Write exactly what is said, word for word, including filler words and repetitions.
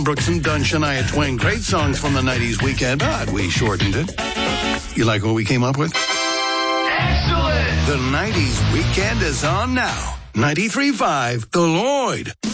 Brooks and Dunn, Shania Twain. Great songs from the nineties weekend, but we shortened it. You like what we came up with? Excellent! The nineties weekend is on now. ninety-three point five, The Lloyd.